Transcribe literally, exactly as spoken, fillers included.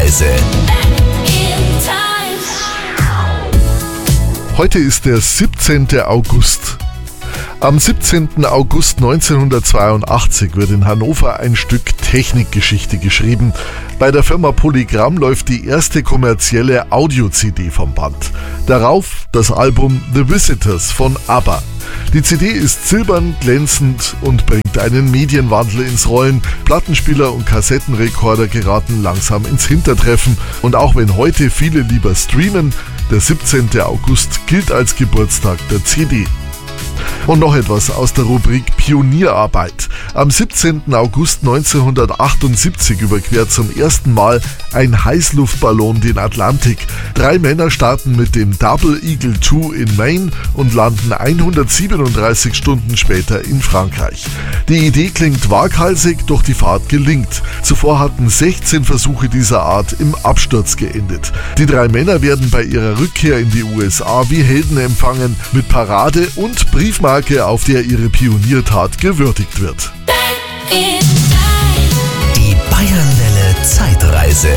Zeitreise. Heute ist der siebzehnten August. Am siebzehnten August neunzehnhundertzweiundachtzig wird in Hannover ein Stück Technikgeschichte geschrieben. Bei der Firma Polygram läuft die erste kommerzielle Audio-C D vom Band. Darauf das Album The Visitors von ABBA. Die C D ist silbern, glänzend und bringt einen Medienwandel ins Rollen. Plattenspieler und Kassettenrekorder geraten langsam ins Hintertreffen. Und auch wenn heute viele lieber streamen, der siebzehnten August gilt als Geburtstag der C D. Und noch etwas aus der Rubrik Pionierarbeit. Am siebzehnten August neunzehnhundertachtundsiebzig überquert zum ersten Mal ein Heißluftballon den Atlantik. Drei Männer starten mit dem Double Eagle zwei in Maine und landen hundertsiebenunddreißig Stunden später in Frankreich. Die Idee klingt waghalsig, doch die Fahrt gelingt. Zuvor hatten sechzehn Versuche dieser Art im Absturz geendet. Die drei Männer werden bei ihrer Rückkehr in die U S A wie Helden empfangen, mit Parade und Briefmarke, auf der ihre Pioniertat gewürdigt wird. Die Bayernwelle Zeitreise.